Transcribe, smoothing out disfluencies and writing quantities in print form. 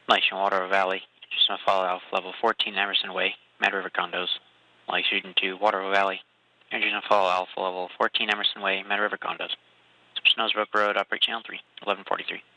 Lake Water Valley, just gonna follow Alpha Level 14 Emerson Way, Mad River Condos. Lake shooting to Water Valley, engine gonna follow Alpha Level 14 Emerson Way, Mad River Condos. Snowsbrook Road, operate channel 3, 1143.